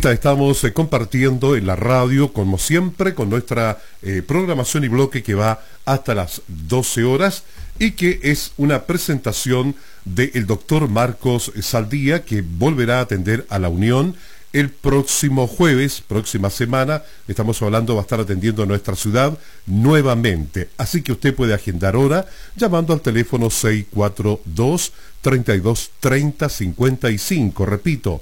vuelta, estamos compartiendo en la radio, como siempre, con nuestra programación y bloque que va hasta las 12 horas y que es una presentación del doctor Marcos Saldía, que volverá a atender a la Unión el próximo jueves, próxima semana. Estamos hablando, va a estar atendiendo a nuestra ciudad nuevamente. Así que usted puede agendar hora llamando al teléfono 642-3230-55. Repito,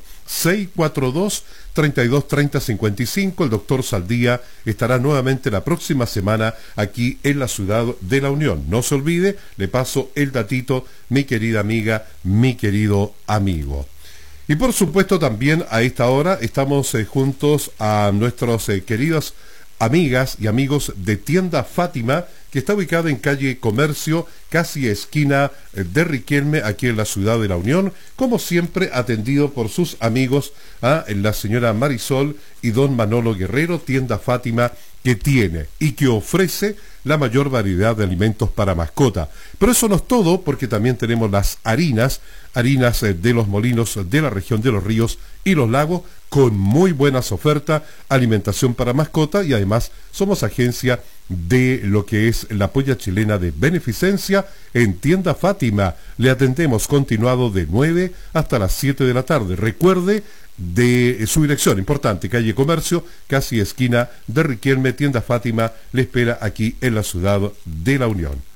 642-3230-55. El doctor Saldía estará nuevamente la próxima semana aquí en la ciudad de la Unión. No se olvide, le paso el datito, mi querida amiga, mi querido amigo. Y por supuesto también a esta hora estamos juntos a nuestros queridas amigas y amigos de Tienda Fátima, que está ubicada en calle Comercio, casi esquina de Riquelme, aquí en la ciudad de la Unión, como siempre atendido por sus amigos, la señora Marisol y don Manolo Guerrero. Tienda Fátima, que tiene y que ofrece la mayor variedad de alimentos para mascota. Pero eso no es todo, porque también tenemos las harinas de los molinos de la región de los ríos y los lagos, con muy buenas ofertas, alimentación para mascota, y además somos agencia de lo que es la polla chilena de beneficencia. En Tienda Fátima le atendemos continuado de 9 hasta las 7 de la tarde. Recuerde de su dirección, importante, calle Comercio, casi esquina de Riquelme. Tienda Fátima le espera aquí en la ciudad de la Unión.